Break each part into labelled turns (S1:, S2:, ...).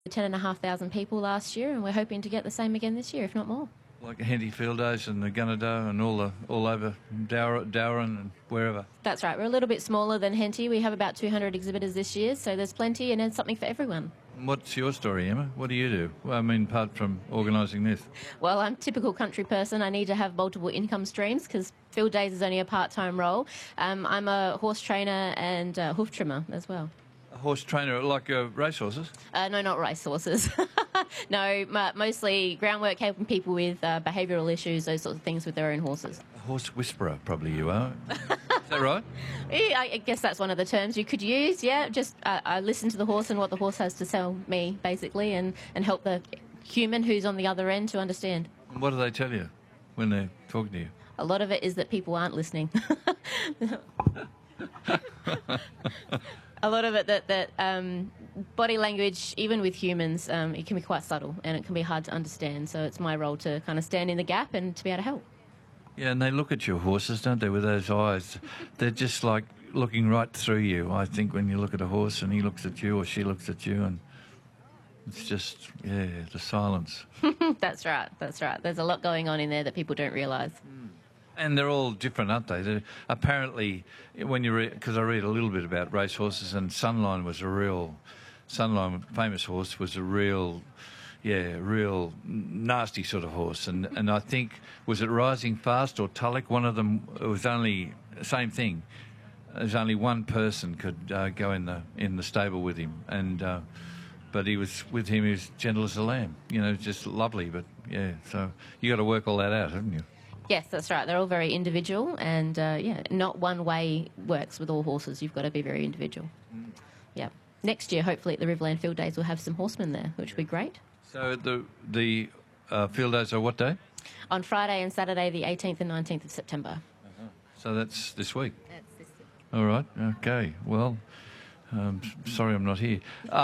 S1: 10,500 people last year, and we're hoping to get the same again this year, if not more.
S2: Like Henty Field Days and the Gunnedah and all over Dowran and wherever.
S1: That's right. We're a little bit smaller than Henty. We have about 200 exhibitors this year, so there's plenty and there's something for everyone.
S2: What's your story, Emma? What do you do? Well, I mean, apart from organising this.
S1: Well, I'm a typical country person. I need to have multiple income streams because Field Days is only a part-time role. I'm a horse trainer and hoof trimmer as well.
S2: A horse trainer, like racehorses?
S1: No, not racehorses. No, mostly groundwork, helping people with behavioural issues, those sorts of things with their own horses.
S2: A horse whisperer, probably you are. Is that right?
S1: Yeah, I guess that's one of the terms you could use, yeah. Just I listen to the horse and what the horse has to tell me, basically, and help the human who's on the other end to understand.
S2: And what do they tell you when they're talking to you?
S1: A lot of it is that people aren't listening. A lot of it that body language, even with humans, it can be quite subtle and it can be hard to understand. So it's my role to kind of stand in the gap and to be able to help.
S2: Yeah, and they look at your horses, don't they, with those eyes. They're just like looking right through you, I think, when you look at a horse and he looks at you or she looks at you, and it's just, yeah, the silence.
S1: That's right, that's right. There's a lot going on in there that people don't realise.
S2: And they're all different, aren't they? Apparently, when you read, because I read a little bit about racehorses, and Sunline, famous horse, was a real nasty sort of horse. And I think, was it Rising Fast or Tulloch? One of them, it was only, same thing. There's only one person could go in the stable with him. And but he was with him, he was gentle as a lamb. You know, just lovely. But, yeah, so you got to work all that out, haven't you?
S1: Yes, that's right. They're all very individual, and not one way works with all horses. You've got to be very individual. Yeah. Next year, hopefully, at the Riverland Field Days, we'll have some horsemen there, which will be great.
S2: So the field days are what day?
S1: On Friday and Saturday, the 18th and 19th of September.
S2: So that's this week.
S1: That's this week.
S2: All right. Okay. Well, sorry, I'm not here.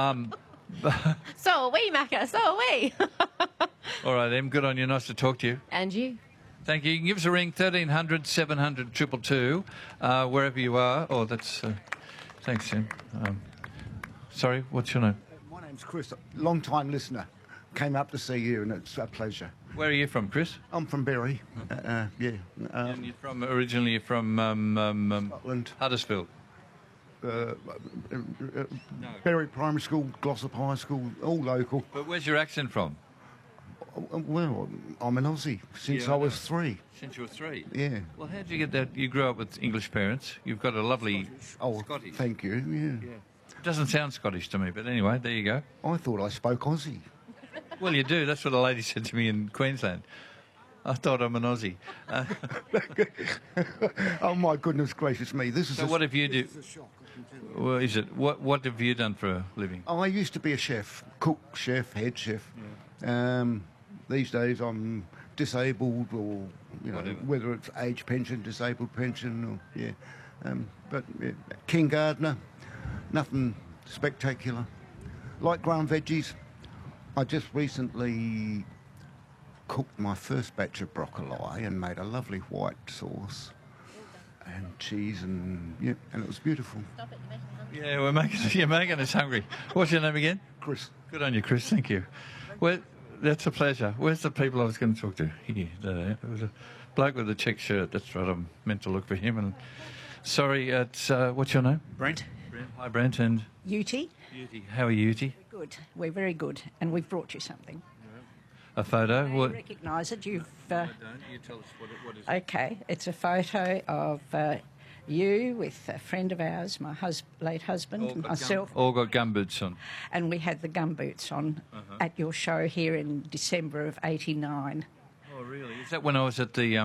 S1: So are we, Macca. So are we.
S2: All right, Em. Good on you. Nice to talk to you.
S1: And you.
S2: Thank you. You can give us a ring, 1300 700 222, wherever you are. Oh, that's... thanks, Em. Sorry, what's your name?
S3: My name's Chris, long-time listener. Came up to see you, and it's a pleasure.
S2: Where are you from, Chris?
S3: I'm from Berry, yeah.
S2: And you're originally from
S3: Scotland.
S2: Huddersfield?
S3: Berry Primary School, Glossop High School, all local.
S2: But where's your accent from?
S3: Well, I'm an Aussie since I was 3.
S2: Since you were 3?
S3: Yeah.
S2: Well, how did you get that? You grew up with English parents. You've got a lovely Scottish.
S3: Thank you, yeah.
S2: It doesn't sound Scottish to me, but anyway, there you go.
S3: I thought I spoke Aussie.
S2: Well, you do. That's what a lady said to me in Queensland. I thought I'm an Aussie.
S3: Oh, my goodness gracious me. This is
S2: so what have you do? Well, is it? What have you done for a living?
S3: I used to be a chef, cook, chef, head chef. Yeah. These days I'm disabled, or whether it's age pension, disabled pension, or but king gardener, nothing spectacular. Like ground veggies. I just recently cooked my first batch of broccoli and made a lovely white sauce and cheese, and and it was beautiful.
S1: Stop it, you're making me hungry.
S2: Yeah, you're making us hungry. What's your name again?
S3: Chris.
S2: Good on you, Chris. Thank you. Well, that's a pleasure. Where's the people I was going to talk to? Here, there. It was a bloke with a check shirt. That's right. I'm meant to look for him. And sorry, it's what's your name?
S4: Brent.
S2: Hi, Brent. And
S4: Uti.
S2: How are you, Uti?
S4: Good. We're very good, and we've brought you something.
S2: A photo?
S4: I recognise it. You've.
S2: I don't. You tell us what is it.
S4: Okay, it's a photo of you with a friend of ours, my late husband, myself.
S2: All got gumboots on.
S4: And we had the gumboots on at your show here in December of '89.
S2: Oh, really? Is that when I was at the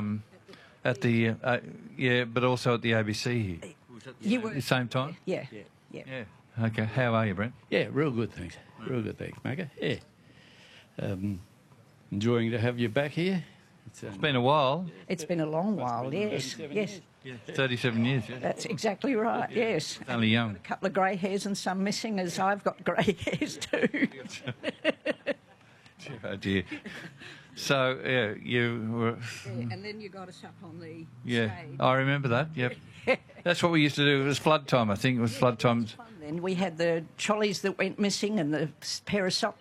S2: but also at the ABC here? Was that the same time?
S4: Yeah.
S2: Okay. How are you, Brent?
S5: Yeah, real good, thanks. Real good, thanks, Macca. Yeah. Enjoying to have you back here.
S2: It's been a while.
S4: It's been a long while, yes.
S5: Years.
S2: Yeah, 37 years, yeah.
S4: That's exactly right, yes.
S2: It's only young.
S4: A couple of grey hairs and some missing, as I've got grey hairs too.
S2: Oh, dear. So, yeah, you were...
S4: Yeah, and then you got us up on the
S2: stage. I remember that, yep. That's what we used to do. It was flood time, I think. It was flood time.
S4: Then we had the trolleys that went missing and the pair of socks